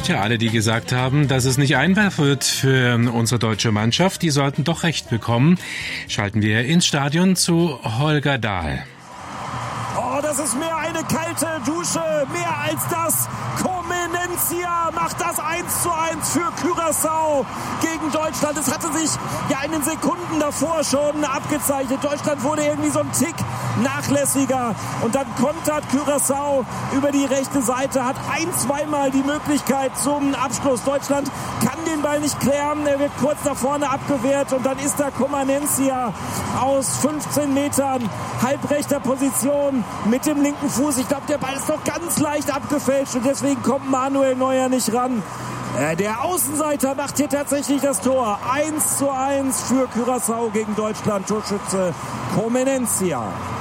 Tja, alle, die gesagt haben, dass es nicht einfach wird für unsere deutsche Mannschaft, die sollten doch recht bekommen. Schalten wir ins Stadion zu Holger Dahl. Oh, das ist mehr eine kalte Dusche, mehr als das. Comenencia macht das 1:1 für Curaçao gegen Deutschland. Es hatte sich ja in den Sekunden davor schon abgezeichnet. Deutschland wurde irgendwie so ein Tick nachlässiger und dann kontert Curaçao über die rechte Seite, hat zweimal die Möglichkeit zum Abschluss. Deutschland kann den Ball nicht klären, er wird kurz nach vorne abgewehrt und dann ist da Comenencia aus 15 Metern halbrechter Position mit dem linken Fuß. Ich glaube, der Ball ist noch ganz leicht abgefälscht und deswegen kommt Manuel Neuer nicht ran. Der Außenseiter macht hier tatsächlich das Tor. 1:1 für Curaçao gegen Deutschland. Torschütze Comenencia.